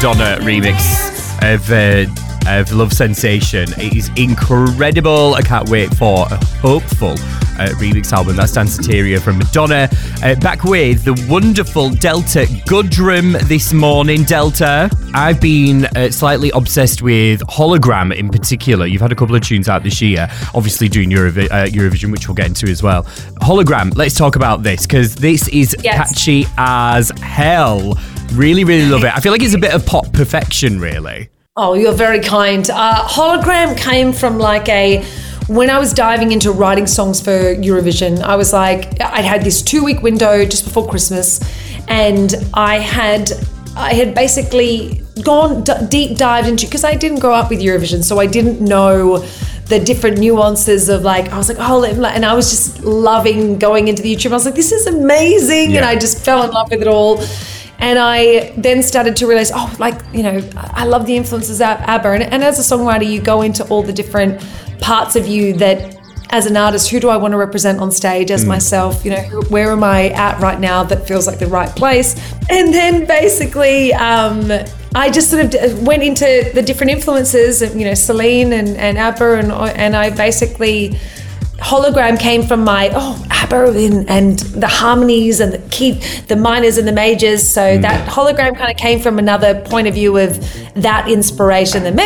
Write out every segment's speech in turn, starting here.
Madonna remix of Love Sensation. It is incredible. I can't wait for a hopeful remix album. That's Danceteria from Madonna. Back with the wonderful Delta Goodrem this morning. Delta, I've been slightly obsessed with Hologram in particular. You've had a couple of tunes out this year, obviously doing Eurovision, which we'll get into as well. Hologram, let's talk about this, because this is catchy as hell. Really, really love it. I feel like it's a bit of pop perfection, really. Oh, you're very kind. Hologram came from when I was diving into writing songs for Eurovision, I was like, I had this 2-week window just before Christmas, and I had basically gone deep dived into, because I didn't grow up with Eurovision, so I didn't know the different nuances of I was like, and I was just loving going into the YouTube. I was like, this is amazing. And I just fell in love with it all. And I then started to realize, I love the influences of ABBA. And as a songwriter, you go into all the different parts of you that, as an artist, who do I want to represent on stage as myself? Where am I at right now that feels like the right place? And then basically, I just sort of went into the different influences of, Celine and ABBA. And I basically... Hologram came from my ABBA and the harmonies and the minors and the majors. So that Hologram kind of came from another point of view of that inspiration. The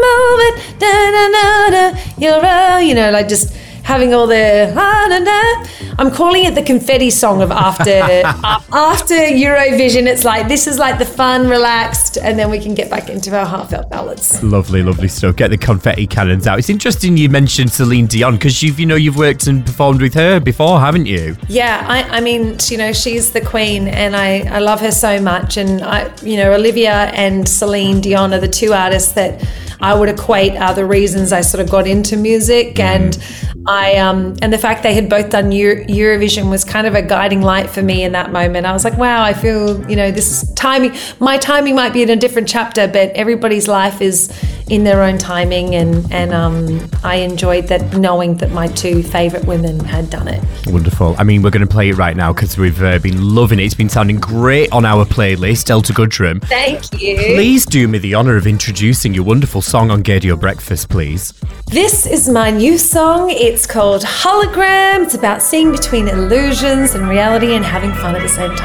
just having all the I'm calling it the confetti song of after Eurovision. It's like, this is like the fun, relaxed, and then we can get back into our heartfelt ballads. Lovely, lovely stuff. Get the confetti cannons out. It's interesting you mentioned Celine Dion, because you've worked and performed with her before, haven't you? Yeah, I mean, she's the queen, and I love her so much. And Olivia and Celine Dion are the two artists that I would equate are the reasons I sort of got into music, and and the fact they had both done Eurovision was kind of a guiding light for me in that moment. I was like, wow, I feel, this is timing. My timing might be in a different chapter, but everybody's life is in their own timing, and I enjoyed that, knowing that my two favourite women had done it. Wonderful. I mean, we're going to play it right now because we've been loving it. It's been sounding great on our playlist, Delta Goodrem. Thank you. Please do me the honour of introducing your wonderful song on Gaydio Breakfast, please. This is my new song. It's called Hologram. It's about seeing between illusions and reality and having fun at the same time.